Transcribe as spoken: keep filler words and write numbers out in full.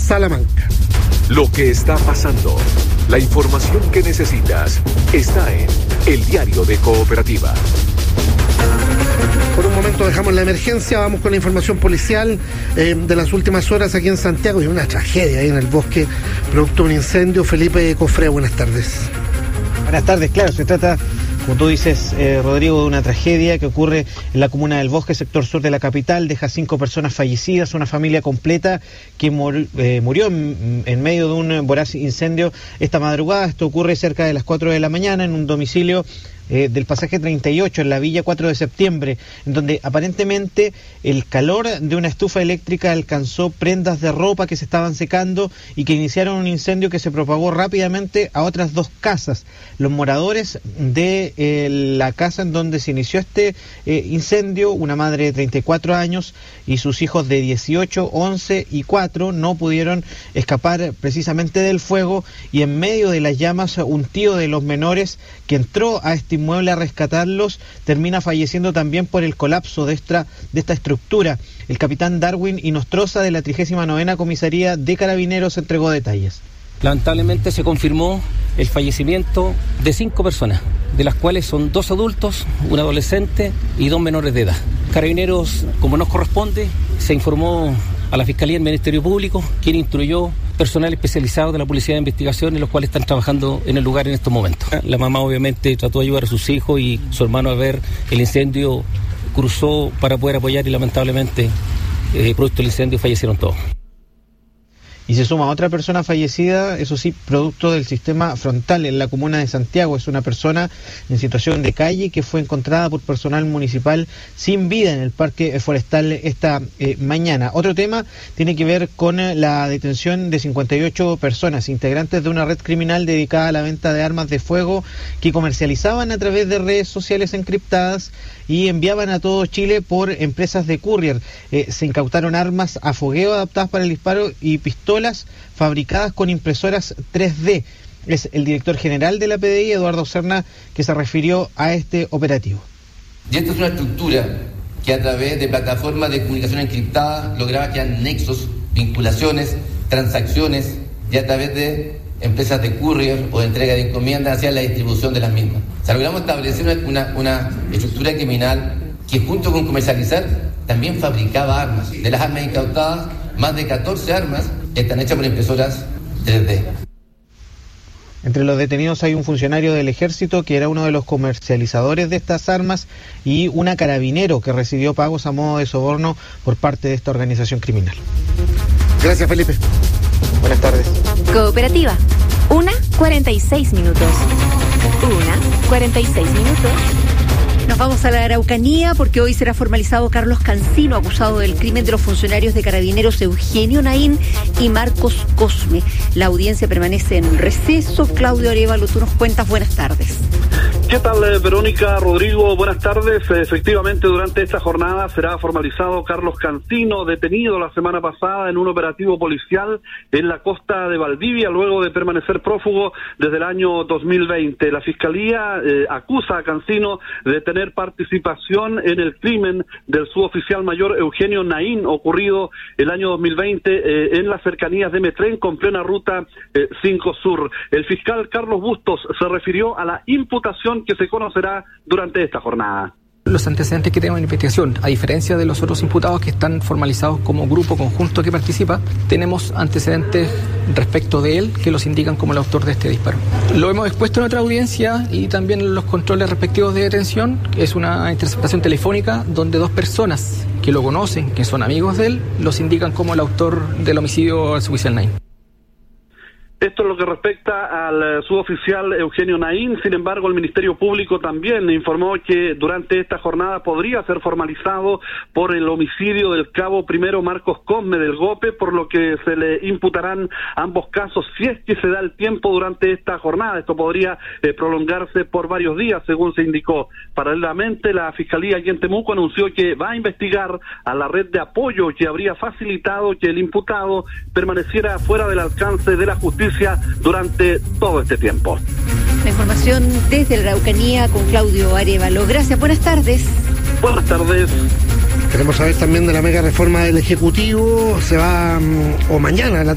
Salamanca. Lo que está pasando, la información que necesitas, está en El Diario de Cooperativa. Por un momento dejamos la emergencia, vamos con la información policial eh, de las últimas horas aquí en Santiago. Y una tragedia ahí en el bosque, producto de un incendio. Felipe Cofrea, buenas tardes. Buenas tardes, claro, se trata, como tú dices, eh, Rodrigo, de una tragedia que ocurre en la comuna del Bosque, sector sur de la capital. Deja cinco personas fallecidas, una familia completa que mor, eh, murió en, en medio de un voraz incendio esta madrugada. Esto ocurre cerca de las cuatro de la mañana en un domicilio Eh, del pasaje treinta y ocho en la villa cuatro de septiembre, en donde aparentemente el calor de una estufa eléctrica alcanzó prendas de ropa que se estaban secando y que iniciaron un incendio que se propagó rápidamente a otras dos casas. Los moradores de eh, la casa en donde se inició este eh, incendio, una madre de treinta y cuatro años y sus hijos de dieciocho, once y cuatro, no pudieron escapar precisamente del fuego, y en medio de las llamas un tío de los menores que entró a este inmueble a rescatarlos termina falleciendo también por el colapso de esta, de esta estructura. El capitán Darwin Inostroza de la trigésima novena Comisaría de Carabineros entregó detalles. Lamentablemente se confirmó el fallecimiento de cinco personas, de las cuales son dos adultos, un adolescente y dos menores de edad. Carabineros, como nos corresponde, se informó a la Fiscalía y al Ministerio Público, quien instruyó personal especializado de la Policía de Investigación, en los cuales están trabajando en el lugar en estos momentos. La mamá obviamente trató de ayudar a sus hijos y su hermano, a ver el incendio, cruzó para poder apoyar y lamentablemente, eh, producto del incendio, fallecieron todos. Y se suma otra persona fallecida, eso sí, producto del sistema frontal en la comuna de Santiago. Es una persona en situación de calle que fue encontrada por personal municipal sin vida en el parque forestal esta eh, mañana. Otro tema tiene que ver con la detención de cincuenta y ocho personas, integrantes de una red criminal dedicada a la venta de armas de fuego que comercializaban a través de redes sociales encriptadas y enviaban a todo Chile por empresas de courier. Eh, se incautaron armas a fogueo adaptadas para el disparo y pistolas fabricadas con impresoras tres D. Es el director general de la P D I, Eduardo Serna, que se refirió a este operativo. Y esta es una estructura que a través de plataformas de comunicación encriptada lograba crear nexos, vinculaciones, transacciones, y a través de empresas de courier o de entrega de encomiendas hacia la distribución de las mismas. O sea, logramos establecer una, una estructura criminal que, junto con comercializar, también fabricaba armas. De las armas incautadas, más de catorce armas están hechas por impresoras tres D. Entre los detenidos hay un funcionario del Ejército que era uno de los comercializadores de estas armas y una carabinero que recibió pagos a modo de soborno por parte de esta organización criminal. Gracias, Felipe. Buenas tardes. Cooperativa, una cuarenta y seis minutos. Una cuarenta y seis minutos. Nos vamos a la Araucanía porque hoy será formalizado Carlos Cancino, acusado del crimen de los funcionarios de Carabineros Eugenio Naín y Marcos Cosme. La audiencia permanece en receso. Claudio Arévalo, tú nos cuentas. Buenas tardes. ¿Qué tal, Verónica, Rodrigo? Buenas tardes. Efectivamente, durante esta jornada será formalizado Carlos Cancino, detenido la semana pasada en un operativo policial en la costa de Valdivia, luego de permanecer prófugo desde el año dos mil veinte. La Fiscalía eh, acusa a Cancino de tener participación en el crimen del suboficial mayor Eugenio Naín, ocurrido el año dos mil veinte eh, en las cercanías de Metrén, con plena ruta eh, cinco Sur. El fiscal Carlos Bustos se refirió a la imputación que se conocerá durante esta jornada. Los antecedentes que tenemos en investigación, a diferencia de los otros imputados que están formalizados como grupo conjunto que participa, tenemos antecedentes respecto de él que los indican como el autor de este disparo. Lo hemos expuesto en otra audiencia y también en los controles respectivos de detención. Es una interceptación telefónica donde dos personas que lo conocen, que son amigos de él, los indican como el autor del homicidio al suboficial Naín. Esto es lo que respecta al suboficial Eugenio Naín. Sin embargo, el Ministerio Público también informó que durante esta jornada podría ser formalizado por el homicidio del cabo primero Marcos Cosme del Gope, por lo que se le imputarán ambos casos si es que se da el tiempo durante esta jornada. Esto podría eh, prolongarse por varios días, según se indicó. Paralelamente, la Fiscalía aquí en Temuco anunció que va a investigar a la red de apoyo que habría facilitado que el imputado permaneciera fuera del alcance de la justicia durante todo este tiempo. La información desde la Araucanía con Claudio Arévalo. Gracias, buenas tardes. Buenas tardes. Queremos saber también de la mega reforma del Ejecutivo. Se va, o mañana, la